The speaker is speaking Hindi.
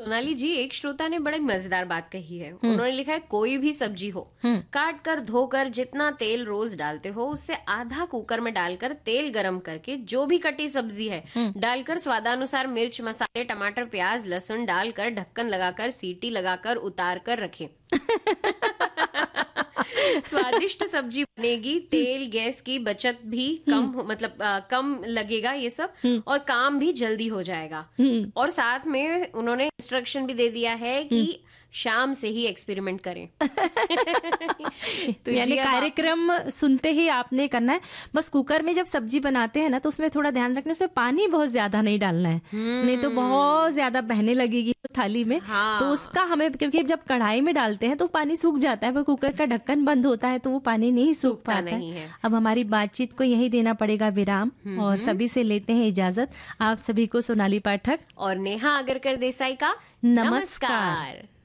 सोनाली जी, एक श्रोता ने बड़ी मजेदार बात कही है। उन्होंने लिखा है, कोई भी सब्जी हो, काट कर धोकर जितना तेल रोज डालते हो उससे आधा कुकर में डालकर तेल गरम करके जो भी कटी सब्जी है डालकर स्वादानुसार मिर्च, मसाले, टमाटर, प्याज, लहसुन डालकर ढक्कन लगाकर सीटी लगाकर उतार कर रखें। स्वादिष्ट सब्जी बनेगी, तेल गैस की बचत भी कम लगेगा ये सब, और काम भी जल्दी हो जाएगा। और साथ में उन्होंने इंस्ट्रक्शन भी दे दिया है कि शाम से ही एक्सपेरिमेंट करें। तो यानी कार्यक्रम सुनते ही आपने करना है। बस कुकर में जब सब्जी बनाते हैं ना तो उसमें थोड़ा ध्यान रखना, उसमें पानी बहुत ज्यादा नहीं डालना है, नहीं तो बहुत ज्यादा बहने लगेगी थाली में। हाँ। तो उसका हमें, क्योंकि जब कढ़ाई में डालते हैं तो पानी सूख जाता है, पर कुकर का ढक्कन बंद होता है तो वो पानी नहीं सूख पाता है। अब हमारी बातचीत को यही देना पड़ेगा विराम, और सभी से लेते हैं इजाजत। आप सभी को सोनाली पाठक और नेहा अगरकर देसाई का नमस्कार।